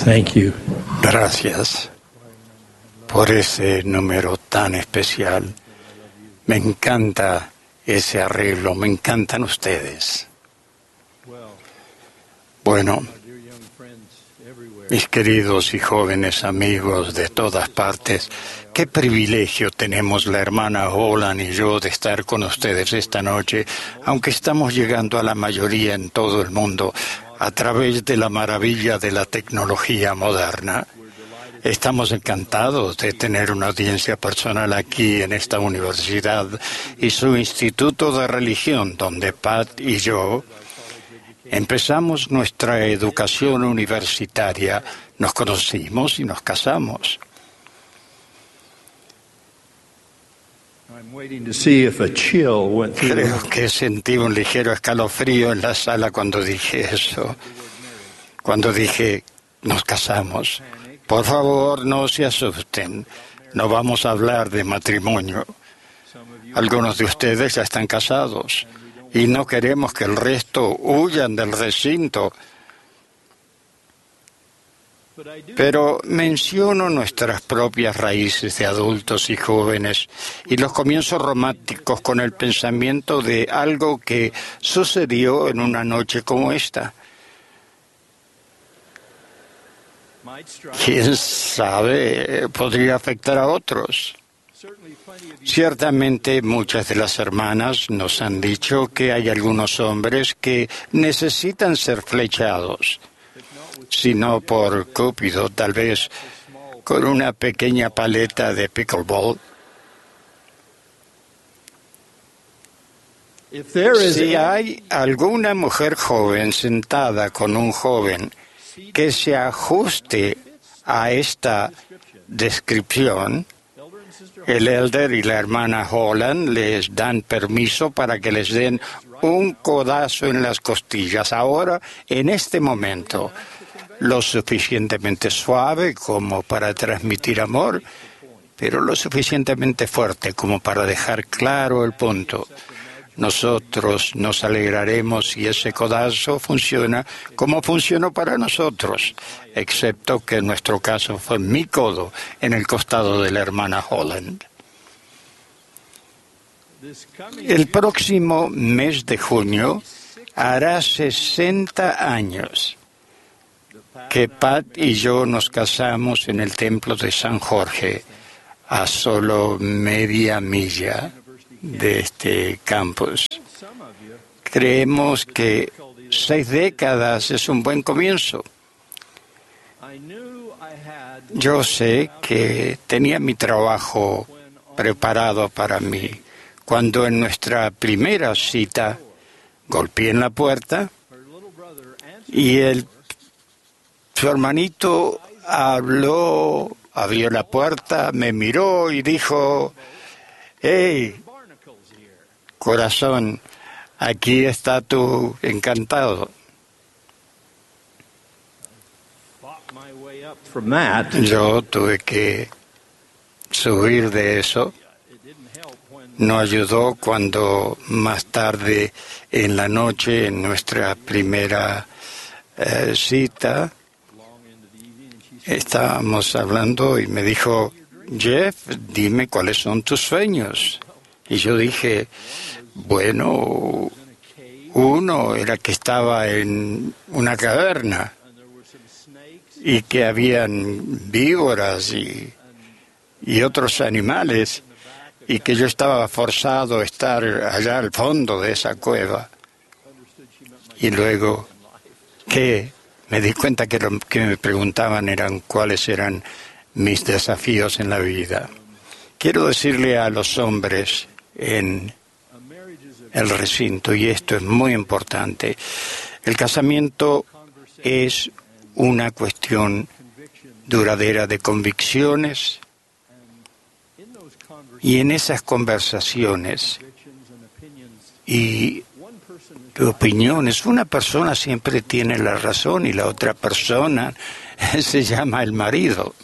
Thank you. Gracias por ese número tan especial. Me encanta ese arreglo, me encantan ustedes. Bueno, mis queridos y jóvenes amigos de todas partes, qué privilegio tenemos la hermana Holland y yo de estar con ustedes esta noche, aunque estamos llegando a la mayoría en todo el mundo a través de la maravilla de la tecnología moderna. Estamos encantados de tener una audiencia personal aquí en esta universidad y su instituto de religión, donde Pat y yo empezamos nuestra educación universitaria, nos conocimos y nos casamos. Creo que sentí un ligero escalofrío en la sala cuando dije eso. Cuando dije, nos casamos. Por favor, no se asusten. No vamos a hablar de matrimonio. Algunos de ustedes ya están casados y no queremos que el resto huyan del recinto. Pero menciono nuestras propias raíces de adultos y jóvenes y los comienzos románticos con el pensamiento de algo que sucedió en una noche como esta. ¿Quién sabe? Podría afectar a otros. Ciertamente muchas de las hermanas nos han dicho que hay algunos hombres que necesitan ser flechados, si no por Cúpido, tal vez con una pequeña paleta de pickleball. Si hay alguna mujer joven sentada con un joven que se ajuste a esta descripción, el elder y la hermana Holland les dan permiso para que les den un codazo en las costillas. Ahora, en este momento, lo suficientemente suave como para transmitir amor, pero lo suficientemente fuerte como para dejar claro el punto. Nosotros nos alegraremos si ese codazo funciona como funcionó para nosotros, excepto que en nuestro caso fue mi codo en el costado de la hermana Holland. El próximo mes de junio hará 60 años que Pat y yo nos casamos en el templo de San Jorge, a solo media milla de este campus. Creemos que 6 décadas es un buen comienzo. Yo sé que tenía mi trabajo preparado para mí cuando en nuestra primera cita golpeé en la puerta y su hermanito habló, abrió la puerta, me miró y dijo: «Hey, corazón, aquí está tu encantado». Yo tuve que subir de eso. No ayudó cuando más tarde en la noche, en nuestra primera cita, estábamos hablando y me dijo: «Jeff, dime cuáles son tus sueños». Y yo dije: bueno, uno era que estaba en una caverna y que habían víboras y otros animales y que yo estaba forzado a estar allá al fondo de esa cueva. Y luego que me di cuenta que lo que me preguntaban eran cuáles eran mis desafíos en la vida. Quiero decirle a los hombres en el recinto, y esto es muy importante, el casamiento es una cuestión duradera de convicciones, y en esas conversaciones y opiniones, una persona siempre tiene la razón y la otra persona se llama el marido.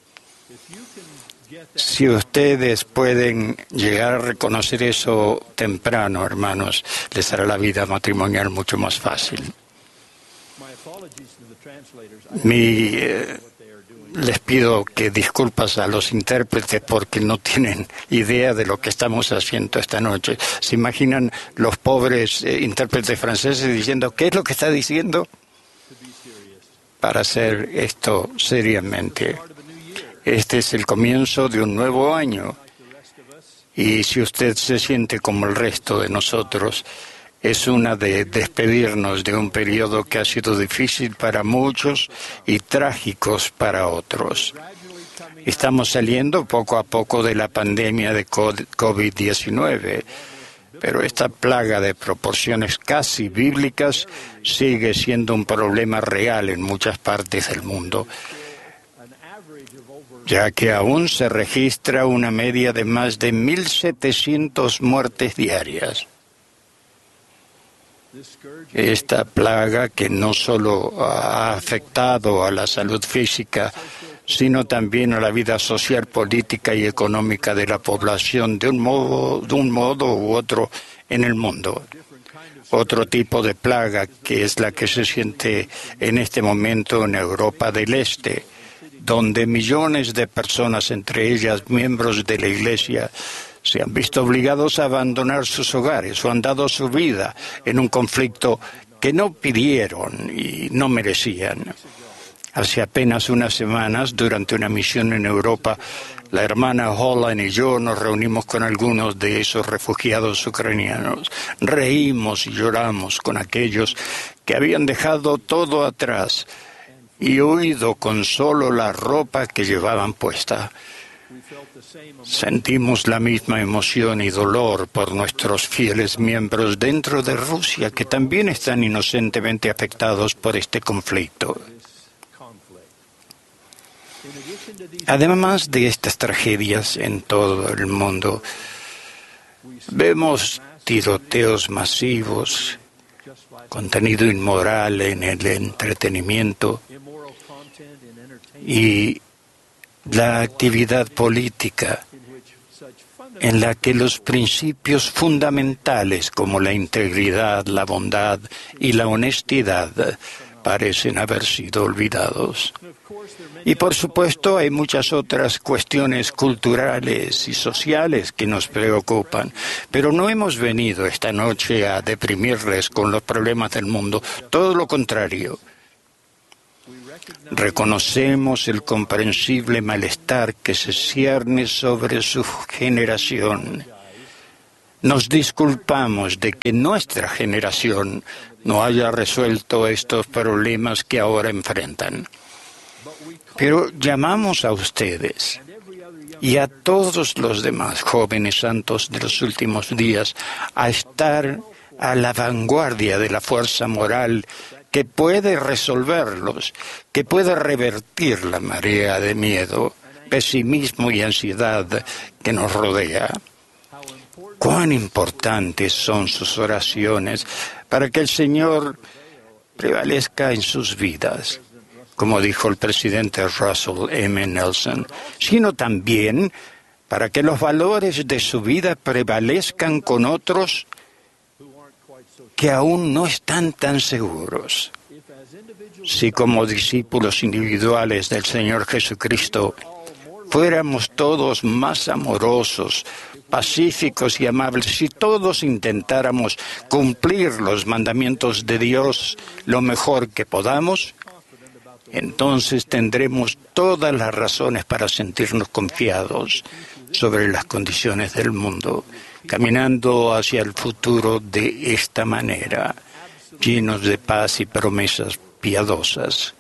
Si ustedes pueden llegar a reconocer eso temprano, hermanos, les hará la vida matrimonial mucho más fácil. Les pido que disculpas a los intérpretes porque no tienen idea de lo que estamos haciendo esta noche. ¿Se imaginan los pobres intérpretes franceses diciendo qué es lo que está diciendo? Para hacer esto seriamente. Este es el comienzo de un nuevo año. Y si usted se siente como el resto de nosotros, es una de despedirnos de un periodo que ha sido difícil para muchos y trágicos para otros. Estamos saliendo poco a poco de la pandemia de COVID-19, pero esta plaga de proporciones casi bíblicas sigue siendo un problema real en muchas partes del mundo, ya que aún se registra una media de más de 1.700 muertes diarias. Esta plaga que no solo ha afectado a la salud física, sino también a la vida social, política y económica de la población de un modo u otro en el mundo. Otro tipo de plaga que es la que se siente en este momento en Europa del Este, donde millones de personas, entre ellas miembros de la Iglesia, se han visto obligados a abandonar sus hogares o han dado su vida en un conflicto que no pidieron y no merecían. Hace apenas unas semanas, durante una misión en Europa, la hermana Holland y yo nos reunimos con algunos de esos refugiados ucranianos. Reímos y lloramos con aquellos que habían dejado todo atrás y huido con solo la ropa que llevaban puesta. Sentimos la misma emoción y dolor por nuestros fieles miembros dentro de Rusia que también están inocentemente afectados por este conflicto. Además de estas tragedias en todo el mundo, vemos tiroteos masivos, contenido inmoral en el entretenimiento y la actividad política en la que los principios fundamentales como la integridad, la bondad y la honestidad parecen haber sido olvidados. Y por supuesto hay muchas otras cuestiones culturales y sociales que nos preocupan, pero no hemos venido esta noche a deprimirles con los problemas del mundo, todo lo contrario. Reconocemos el comprensible malestar que se cierne sobre su generación. Nos disculpamos de que nuestra generación no haya resuelto estos problemas que ahora enfrentan. Pero llamamos a ustedes y a todos los demás jóvenes santos de los últimos días a estar a la vanguardia de la fuerza moral que puede resolverlos, que puede revertir la marea de miedo, pesimismo y ansiedad que nos rodea. Cuán importantes son sus oraciones para que el Señor prevalezca en sus vidas, como dijo el presidente Russell M. Nelson, sino también para que los valores de su vida prevalezcan con otros que aún no están tan seguros. Si como discípulos individuales del Señor Jesucristo fuéramos todos más amorosos, pacíficos y amables, si todos intentáramos cumplir los mandamientos de Dios lo mejor que podamos, entonces tendremos todas las razones para sentirnos confiados sobre las condiciones del mundo, caminando hacia el futuro de esta manera, llenos de paz y promesas piadosas.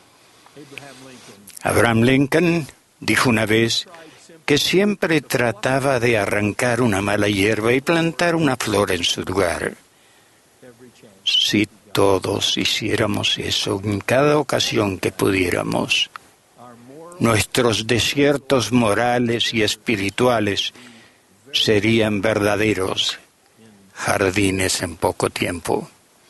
Abraham Lincoln dijo una vez que siempre trataba de arrancar una mala hierba y plantar una flor en su lugar. Si todos hiciéramos eso en cada ocasión que pudiéramos, nuestros desiertos morales y espirituales serían verdaderos jardines en poco tiempo.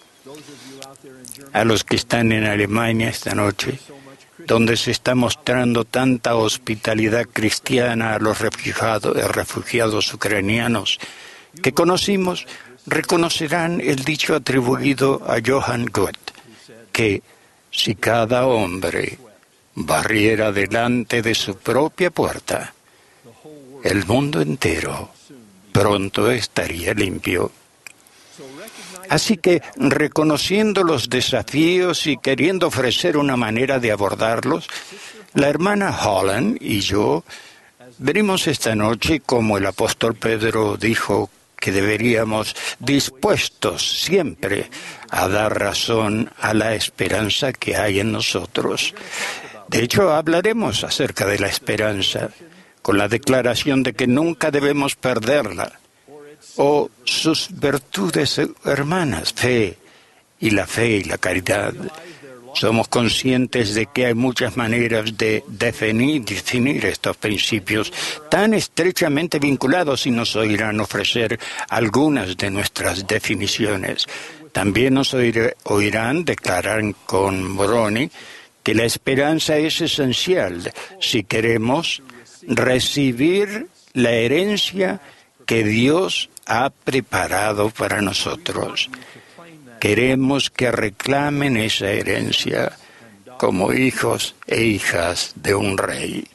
A los que están en Alemania esta noche, donde se está mostrando tanta hospitalidad cristiana a los refugiados ucranianos que conocimos, reconocerán el dicho atribuido a Johann Goethe, que si cada hombre barriera delante de su propia puerta, el mundo entero pronto estaría limpio. Así que, reconociendo los desafíos y queriendo ofrecer una manera de abordarlos, la hermana Holland y yo venimos esta noche, como el apóstol Pedro dijo que deberíamos, dispuestos siempre a dar razón a la esperanza que hay en nosotros. De hecho, hablaremos acerca de la esperanza, con la declaración de que nunca debemos perderla, o sus virtudes hermanas, la fe y la caridad. Somos conscientes de que hay muchas maneras de definir estos principios tan estrechamente vinculados y nos oirán ofrecer algunas de nuestras definiciones. También nos oirán declarar con Moroni que la esperanza es esencial si queremos recibir la herencia que Dios ha preparado para nosotros. Queremos que reclamen esa herencia como hijos e hijas de un rey.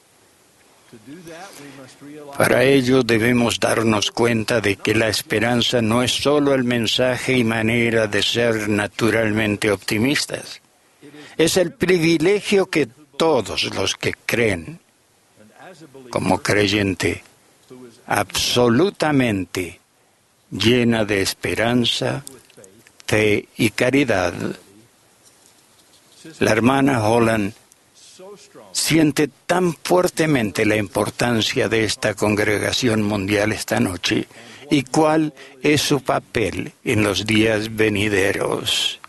Para ello debemos darnos cuenta de que la esperanza no es solo el mensaje y manera de ser naturalmente optimistas. Es el privilegio que todos los que creen, como creyente, absolutamente llena de esperanza, fe y caridad. La hermana Holland siente tan fuertemente la importancia de esta congregación mundial esta noche y cuál es su papel en los días venideros.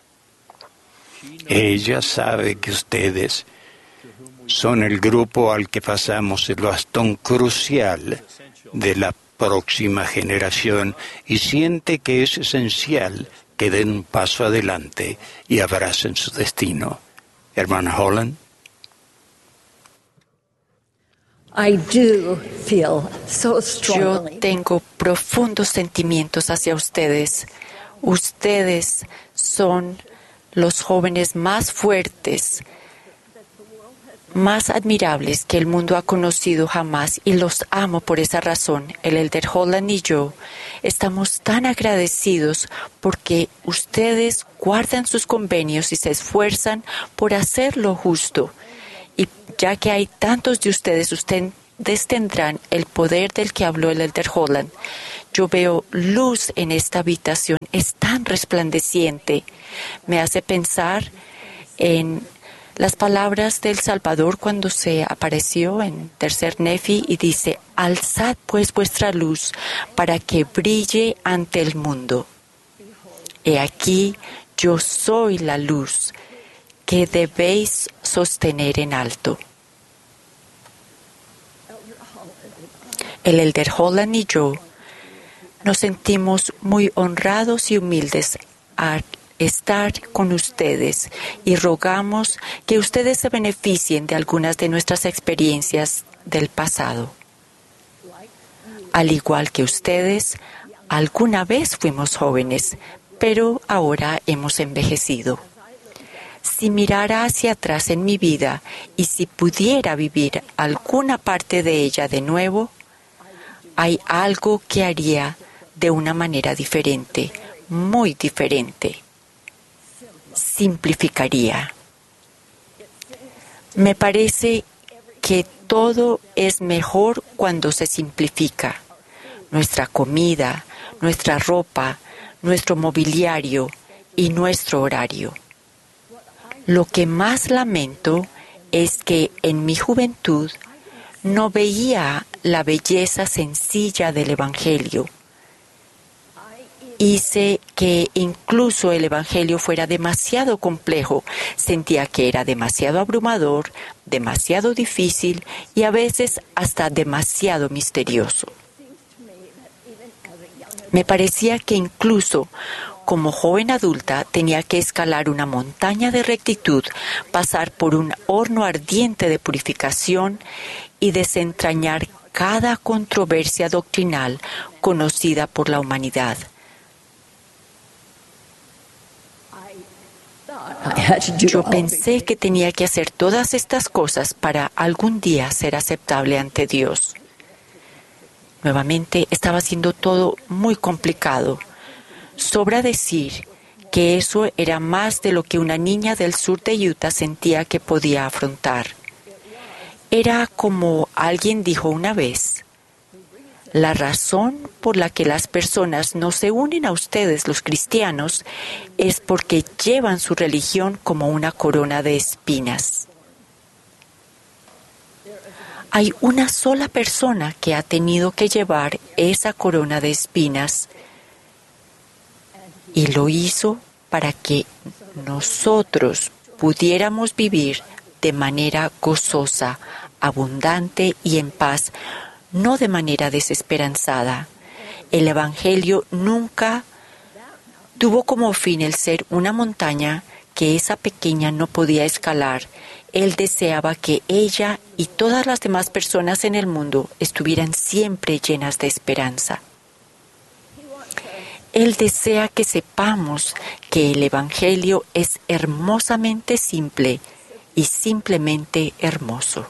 Ella sabe que ustedes son el grupo al que pasamos el bastón crucial de la próxima generación y siente que es esencial que den un paso adelante y abracen su destino. Hermana Holland. Yo tengo profundos sentimientos hacia ustedes. Ustedes son los jóvenes más fuertes, más admirables que el mundo ha conocido jamás, y los amo por esa razón. El Elder Holland y yo estamos tan agradecidos porque ustedes guardan sus convenios y se esfuerzan por hacer lo justo. Y ya que hay tantos de ustedes tendrán el poder del que habló el Elder Holland. Yo veo luz en esta habitación, es tan resplandeciente. Me hace pensar en las palabras del Salvador cuando se apareció en Tercer Nefi y dice: alzad pues vuestra luz para que brille ante el mundo. He aquí, yo soy la luz que debéis sostener en alto. El Elder Holland y yo nos sentimos muy honrados y humildes al estar con ustedes y rogamos que ustedes se beneficien de algunas de nuestras experiencias del pasado. Al igual que ustedes, alguna vez fuimos jóvenes, pero ahora hemos envejecido. Si mirara hacia atrás en mi vida y si pudiera vivir alguna parte de ella de nuevo, hay algo que haría de una manera diferente, muy diferente. Simplificaría. Me parece que todo es mejor cuando se simplifica. Nuestra comida, nuestra ropa, nuestro mobiliario y nuestro horario. Lo que más lamento es que en mi juventud no veía la belleza sencilla del Evangelio. Hice que incluso el Evangelio fuera demasiado complejo. Sentía que era demasiado abrumador, demasiado difícil y a veces hasta demasiado misterioso. Me parecía que incluso como joven adulta tenía que escalar una montaña de rectitud, pasar por un horno ardiente de purificación y desentrañar cada controversia doctrinal conocida por la humanidad. Yo pensé que tenía que hacer todas estas cosas para algún día ser aceptable ante Dios. Nuevamente estaba haciendo todo muy complicado. Sobra decir que eso era más de lo que una niña del sur de Utah sentía que podía afrontar. Era como alguien dijo una vez: la razón por la que las personas no se unen a ustedes, los cristianos, es porque llevan su religión como una corona de espinas. Hay una sola persona que ha tenido que llevar esa corona de espinas, y lo hizo para que nosotros pudiéramos vivir de manera gozosa, abundante y en paz, no de manera desesperanzada. El Evangelio nunca tuvo como fin el ser una montaña que esa pequeña no podía escalar. Él deseaba que ella y todas las demás personas en el mundo estuvieran siempre llenas de esperanza. Él desea que sepamos que el Evangelio es hermosamente simple y simplemente hermoso.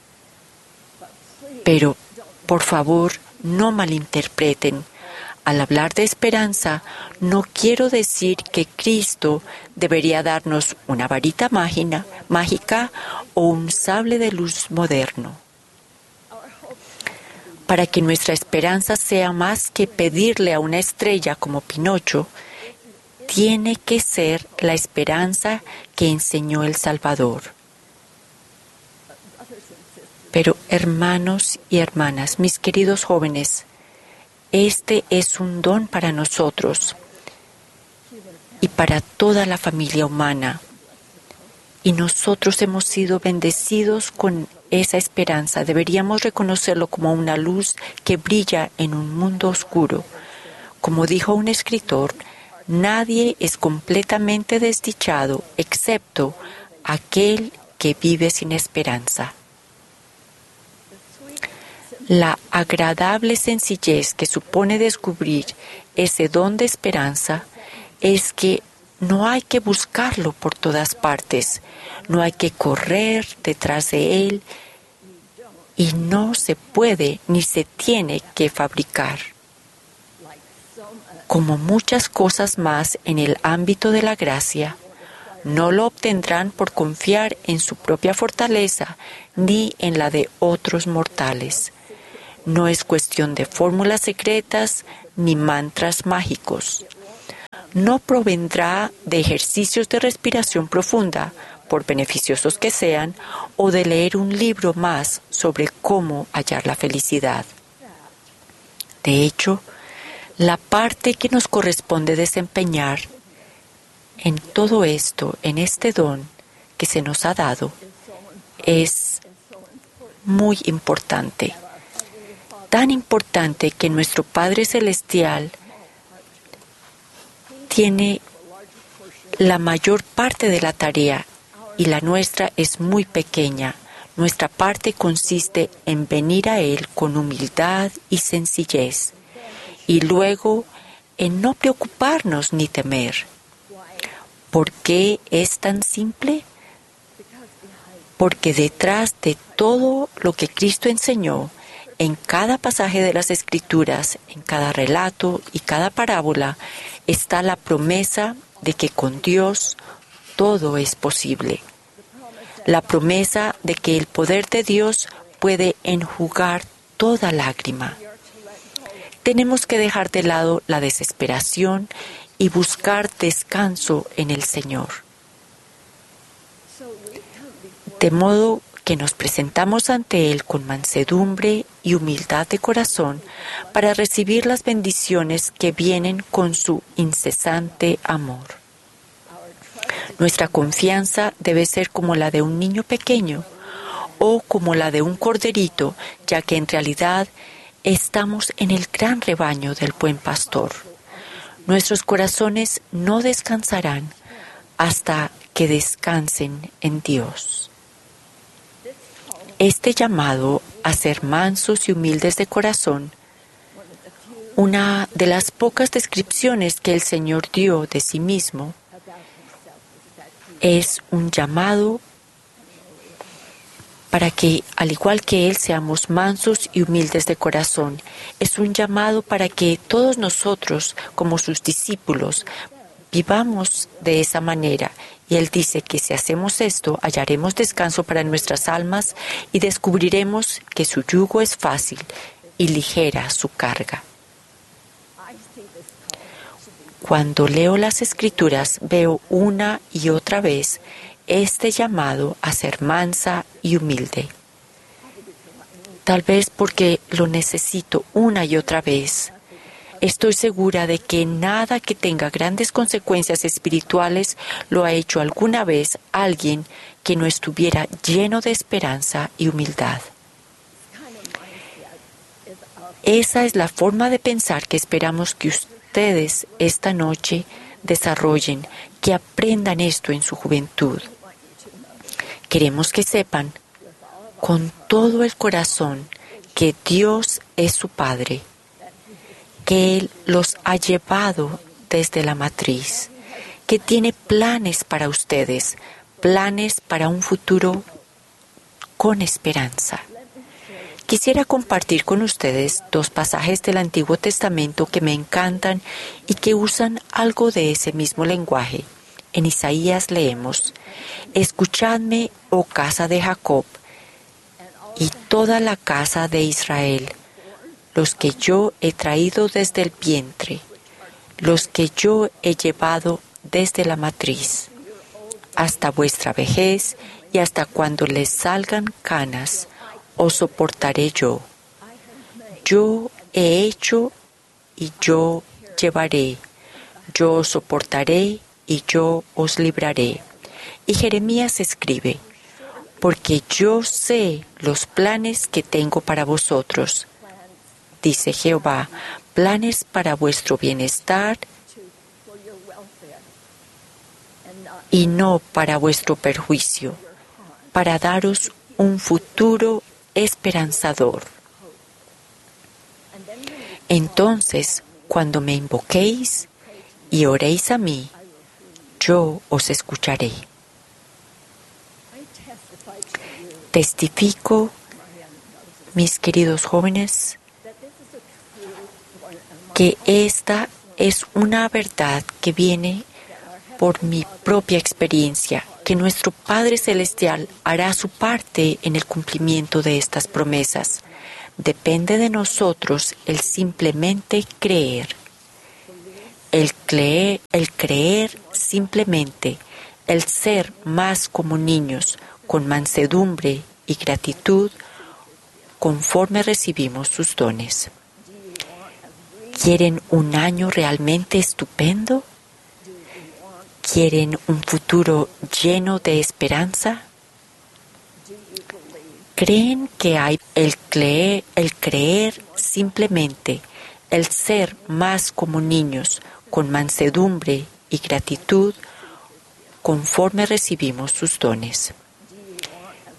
Pero, por favor, no malinterpreten. Al hablar de esperanza, no quiero decir que Cristo debería darnos una varita mágica o un sable de luz moderno. Para que nuestra esperanza sea más que pedirle a una estrella como Pinocho, tiene que ser la esperanza que enseñó el Salvador. Pero, hermanos y hermanas, mis queridos jóvenes, este es un don para nosotros y para toda la familia humana. Y nosotros hemos sido bendecidos con esa esperanza. Deberíamos reconocerlo como una luz que brilla en un mundo oscuro. Como dijo un escritor, nadie es completamente desdichado excepto aquel que vive sin esperanza. La agradable sencillez que supone descubrir ese don de esperanza es que no hay que buscarlo por todas partes, no hay que correr detrás de él y no se puede ni se tiene que fabricar. Como muchas cosas más en el ámbito de la gracia, no lo obtendrán por confiar en su propia fortaleza ni en la de otros mortales. No es cuestión de fórmulas secretas ni mantras mágicos. No provendrá de ejercicios de respiración profunda, por beneficiosos que sean, o de leer un libro más sobre cómo hallar la felicidad. De hecho, la parte que nos corresponde desempeñar en todo esto, en este don que se nos ha dado, es muy importante. Tan importante que nuestro Padre Celestial tiene la mayor parte de la tarea y la nuestra es muy pequeña. Nuestra parte consiste en venir a Él con humildad y sencillez y luego en no preocuparnos ni temer. ¿Por qué es tan simple? Porque detrás de todo lo que Cristo enseñó, en cada pasaje de las Escrituras, en cada relato y cada parábola, está la promesa de que con Dios todo es posible. La promesa de que el poder de Dios puede enjugar toda lágrima. Tenemos que dejar de lado la desesperación y buscar descanso en el Señor. De modo que nos presentamos ante Él con mansedumbre y humildad de corazón para recibir las bendiciones que vienen con su incesante amor. Nuestra confianza debe ser como la de un niño pequeño o como la de un corderito, ya que en realidad estamos en el gran rebaño del buen pastor. Nuestros corazones no descansarán hasta que descansen en Dios. Este llamado a ser mansos y humildes de corazón, una de las pocas descripciones que el Señor dio de sí mismo, Es un llamado para que, al igual que Él, seamos mansos y humildes de corazón. Es un llamado para que todos nosotros, como sus discípulos, vivamos de esa manera. Y Él dice que si hacemos esto, hallaremos descanso para nuestras almas y descubriremos que su yugo es fácil y ligera su carga. Cuando leo las Escrituras, veo una y otra vez este llamado a ser mansa y humilde. Tal vez porque lo necesito una y otra vez. Estoy segura de que nada que tenga grandes consecuencias espirituales lo ha hecho alguna vez alguien que no estuviera lleno de esperanza y humildad. Esa es la forma de pensar que esperamos que ustedes esta noche desarrollen, que aprendan esto en su juventud. Queremos que sepan con todo el corazón que Dios es su Padre, que Él los ha llevado desde la matriz, que tiene planes para ustedes, planes para un futuro con esperanza. Quisiera compartir con ustedes 2 pasajes del Antiguo Testamento que me encantan y que usan algo de ese mismo lenguaje. En Isaías leemos: «Escuchadme, oh casa de Jacob, y toda la casa de Israel, los que yo he traído desde el vientre, los que yo he llevado desde la matriz, hasta vuestra vejez y hasta cuando les salgan canas, os soportaré yo. Yo he hecho y yo llevaré, yo os soportaré y yo os libraré». Y Jeremías escribe: «Porque yo sé los planes que tengo para vosotros, dice Jehová, planes para vuestro bienestar y no para vuestro perjuicio, para daros un futuro esperanzador». Entonces, cuando me invoquéis y oréis a mí, yo os escucharé. Testifico, mis queridos jóvenes, que esta es una verdad que viene por mi propia experiencia, que nuestro Padre Celestial hará su parte en el cumplimiento de estas promesas. Depende de nosotros el simplemente creer. El creer simplemente, el ser más como niños, con mansedumbre y gratitud, conforme recibimos sus dones. ¿Quieren un año realmente estupendo? ¿Quieren un futuro lleno de esperanza? ¿Creen que hay el creer simplemente, el ser más como niños, con mansedumbre y gratitud, conforme recibimos sus dones?